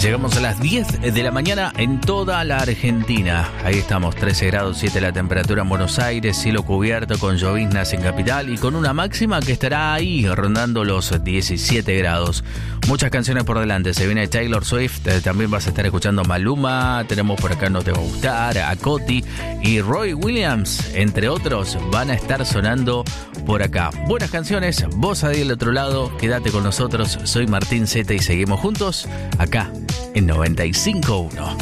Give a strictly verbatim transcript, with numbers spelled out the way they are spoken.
Llegamos a las diez de la mañana en toda la Argentina. Ahí estamos, trece grados siete la temperatura en Buenos Aires, cielo cubierto con lloviznas en Capital y con una máxima que estará ahí rondando los diecisiete grados. Muchas canciones por delante, se viene Taylor Swift, eh, también vas a estar escuchando Maluma, tenemos por acá No Te Va a Gustar, a Coti y Roy Williams, entre otros, van a estar sonando por acá. Buenas canciones, vos ahí del otro lado, quédate con nosotros, soy Martín Zeta y seguimos juntos acá en noventa y cinco punto uno.